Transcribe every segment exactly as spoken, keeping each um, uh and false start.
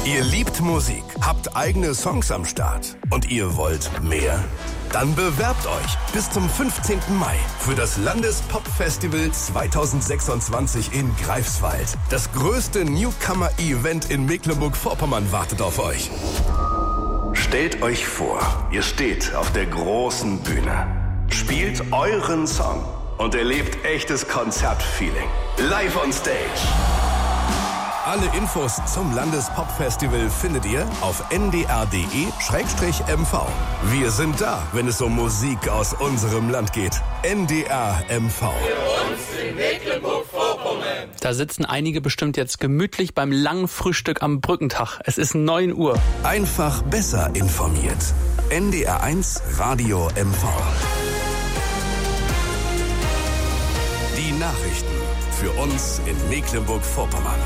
Ihr liebt Musik, habt eigene Songs am Start und ihr wollt mehr? Dann bewerbt euch bis zum fünfzehnten Mai für das Landespop-Festival zweitausendsechsundzwanzig in Greifswald. Das größte Newcomer-Event in Mecklenburg-Vorpommern wartet auf euch. Stellt euch vor, ihr steht auf der großen Bühne, spielt euren Song und erlebt echtes Konzertfeeling. Live on Stage. Alle Infos zum Landespop-Festival findet ihr auf n d r punkt d e slash m v. Wir sind da, wenn es um Musik aus unserem Land geht. N D R M V. Für uns in Mecklenburg-Vorpommern. Da sitzen einige bestimmt jetzt gemütlich beim langen Frühstück am Brückentag. Es ist neun Uhr. Einfach besser informiert. N D R eins Radio M V. Die Nachrichten für uns in Mecklenburg-Vorpommern.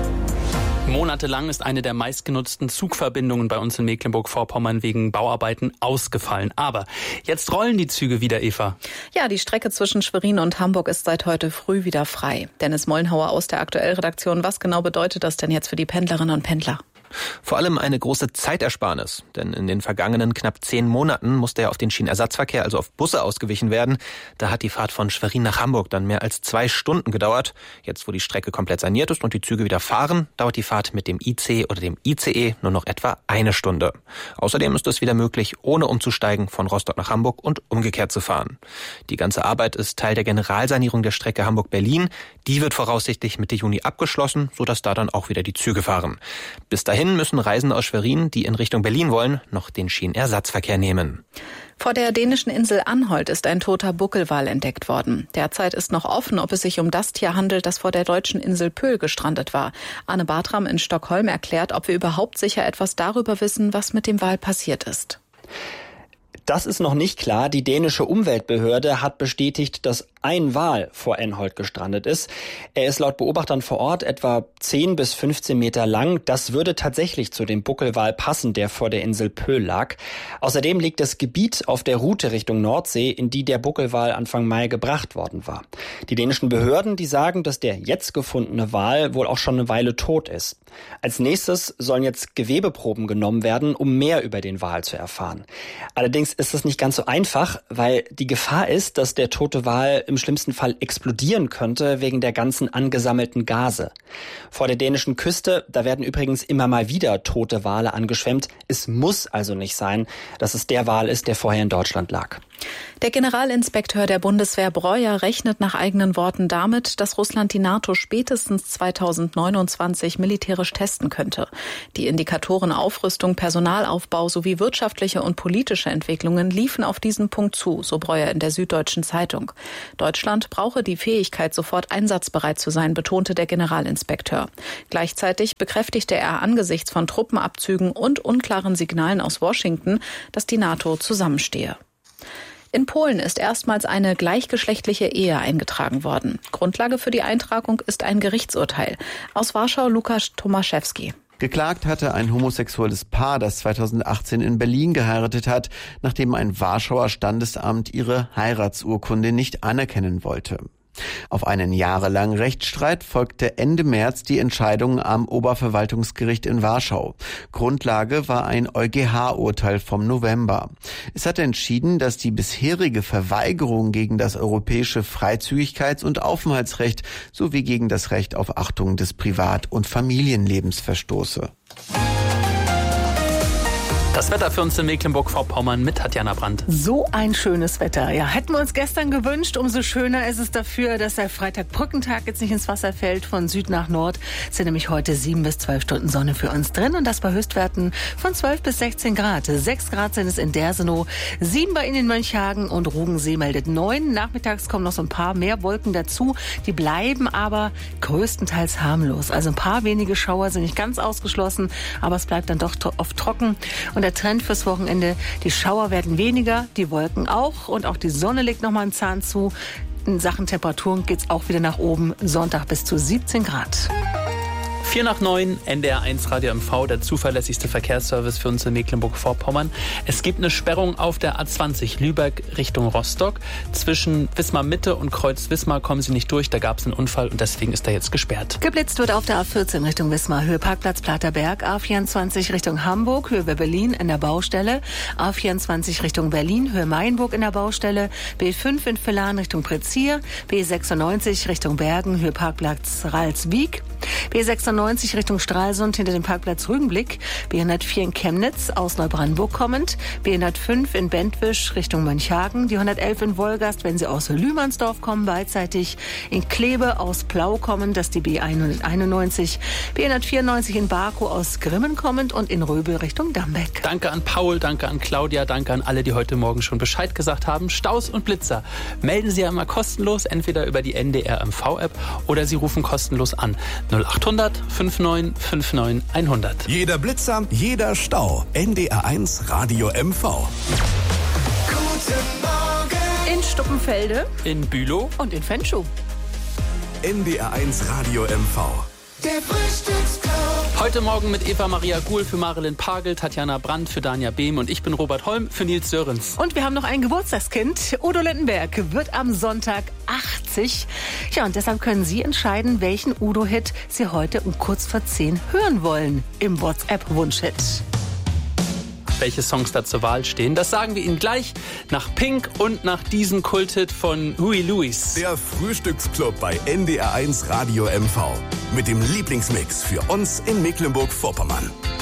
Monatelang ist eine der meistgenutzten Zugverbindungen bei uns in Mecklenburg-Vorpommern wegen Bauarbeiten ausgefallen. Aber jetzt rollen die Züge wieder, Eva. Ja, die Strecke zwischen Schwerin und Hamburg ist seit heute früh wieder frei. Dennis Mollenhauer aus der Aktuell-Redaktion. Was genau bedeutet das denn jetzt für die Pendlerinnen und Pendler? Vor allem eine große Zeitersparnis, denn in den vergangenen knapp zehn Monaten musste ja auf den Schienenersatzverkehr, also auf Busse, ausgewichen werden. Da hat die Fahrt von Schwerin nach Hamburg dann mehr als zwei Stunden gedauert. Jetzt, wo die Strecke komplett saniert ist und die Züge wieder fahren, dauert die Fahrt mit dem I C oder dem I C E nur noch etwa eine Stunde. Außerdem ist es wieder möglich, ohne umzusteigen, von Rostock nach Hamburg und umgekehrt zu fahren. Die ganze Arbeit ist Teil der Generalsanierung der Strecke Hamburg-Berlin. Die wird voraussichtlich Mitte Juni abgeschlossen, sodass da dann auch wieder die Züge fahren. Bis dahin müssen Reisende aus Schwerin, die in Richtung Berlin wollen, noch den Schienenersatzverkehr nehmen. Vor der dänischen Insel Anholt ist ein toter Buckelwal entdeckt worden. Derzeit ist noch offen, ob es sich um das Tier handelt, das vor der deutschen Insel Pöhl gestrandet war. Arne Bartram in Stockholm erklärt, ob wir überhaupt sicher etwas darüber wissen, was mit dem Wal passiert ist. Das ist noch nicht klar. Die dänische Umweltbehörde hat bestätigt, dass ein Wal vor Anholt gestrandet ist. Er ist laut Beobachtern vor Ort etwa zehn bis fünfzehn Meter lang. Das würde tatsächlich zu dem Buckelwal passen, der vor der Insel Pöhl lag. Außerdem liegt das Gebiet auf der Route Richtung Nordsee, in die der Buckelwal Anfang Mai gebracht worden war. Die dänischen Behörden, die sagen, dass der jetzt gefundene Wal wohl auch schon eine Weile tot ist. Als nächstes sollen jetzt Gewebeproben genommen werden, um mehr über den Wal zu erfahren. Allerdings ist das nicht ganz so einfach, weil die Gefahr ist, dass der tote Wal im schlimmsten Fall explodieren könnte wegen der ganzen angesammelten Gase. Vor der dänischen Küste, da werden übrigens immer mal wieder tote Wale angeschwemmt. Es muss also nicht sein, dass es der Wal ist, der vorher in Deutschland lag. Der Generalinspekteur der Bundeswehr Breuer rechnet nach eigenen Worten damit, dass Russland die NATO spätestens zweitausendneunundzwanzig militärisch testen könnte. Die Indikatoren Aufrüstung, Personalaufbau sowie wirtschaftliche und politische Entwicklungen liefen auf diesen Punkt zu, so Breuer in der Süddeutschen Zeitung. Deutschland brauche die Fähigkeit, sofort einsatzbereit zu sein, betonte der Generalinspekteur. Gleichzeitig bekräftigte er angesichts von Truppenabzügen und unklaren Signalen aus Washington, dass die NATO zusammenstehe. In Polen ist erstmals eine gleichgeschlechtliche Ehe eingetragen worden. Grundlage für die Eintragung ist ein Gerichtsurteil. Aus Warschau Lukasz Tomaszewski. Geklagt hatte ein homosexuelles Paar, das zweitausendachtzehn in Berlin geheiratet hat, nachdem ein Warschauer Standesamt ihre Heiratsurkunde nicht anerkennen wollte. Auf einen jahrelangen Rechtsstreit folgte Ende März die Entscheidung am Oberverwaltungsgericht in Warschau. Grundlage war ein EuGH-Urteil vom November. Es hatte entschieden, dass die bisherige Verweigerung gegen das europäische Freizügigkeits- und Aufenthaltsrecht sowie gegen das Recht auf Achtung des Privat- und Familienlebens verstoße. Das Wetter für uns in Mecklenburg-Vorpommern mit Tatjana Brandt. So ein schönes Wetter. Ja, hätten wir uns gestern gewünscht. Umso schöner ist es dafür, dass der Freitag-Brückentag jetzt nicht ins Wasser fällt. Von Süd nach Nord sind nämlich heute sieben bis zwölf Stunden Sonne für uns drin. Und das bei Höchstwerten von zwölf bis sechzehn Grad. sechs Grad sind es in Dersenow, sieben bei Ihnen in Mönchhagen und Rugensee meldet neun. Nachmittags kommen noch so ein paar mehr Wolken dazu. Die bleiben aber größtenteils harmlos. Also ein paar wenige Schauer sind nicht ganz ausgeschlossen, aber es bleibt dann doch oft trocken. Und der Trend fürs Wochenende, die Schauer werden weniger, die Wolken auch und auch die Sonne legt nochmal einen Zahn zu. In Sachen Temperaturen geht's auch wieder nach oben, Sonntag bis zu siebzehn Grad. Vier nach neun, N D R eins Radio M V, der zuverlässigste Verkehrsservice für uns in Mecklenburg-Vorpommern. Es gibt eine Sperrung auf der A zwanzig Lübeck Richtung Rostock. Zwischen Wismar Mitte und Kreuz Wismar kommen sie nicht durch. Da gab es einen Unfall und deswegen ist er jetzt gesperrt. Geblitzt wird auf der A vierzehn Richtung Wismar, Höhe Parkplatz Platerberg. A vierundzwanzig Richtung Hamburg, Höhe Berlin in der Baustelle. A vierundzwanzig Richtung Berlin, Höhe Mayenburg in der Baustelle. B fünf in Villan Richtung Prezier. B sechsundneunzig Richtung Bergen, Höhe Parkplatz Ralswiek. B sechsundneunzig Richtung Stralsund hinter dem Parkplatz Rügenblick. B hundertvier in Chemnitz aus Neubrandenburg kommend. B hundertfünf in Bentwisch Richtung Mönchhagen. Die hundertelf in Wolgast, wenn Sie aus Lühmannsdorf kommen, beidseitig. In Kleve aus Plau kommend, das ist die B hunderteinundneunzig. B hundertvierundneunzig in Barkow aus Grimmen kommend und in Röbel Richtung Dambeck. Danke an Paul, danke an Claudia, danke an alle, die heute Morgen schon Bescheid gesagt haben. Staus und Blitzer melden Sie ja immer kostenlos, entweder über die N D R M V-App oder Sie rufen kostenlos an. null achthundert neunundfünfzig neunundfünfzig hundert. Jeder Blitzer, jeder Stau. N D R eins Radio M V. Guten Morgen. In Stuppenfelde, In Bülow. und in Fenchow. N D R eins Radio M V. Der Frühstücksclub. Heute Morgen mit Eva Maria Guhl für Marilyn Pagel, Tatjana Brandt für Danja Behm und ich bin Robert Holm für Nils Sörens. Und wir haben noch ein Geburtstagskind. Udo Lindenberg wird am Sonntag achtzig. Ja, und deshalb können Sie entscheiden, welchen Udo-Hit Sie heute um kurz vor zehn hören wollen im WhatsApp-Wunschhit. Welche Songs da zur Wahl stehen, das sagen wir Ihnen gleich nach Pink und nach diesem Kulthit von Huey Lewis. Der Frühstücksclub bei N D R eins Radio M V. Mit dem Lieblingsmix für uns in Mecklenburg-Vorpommern.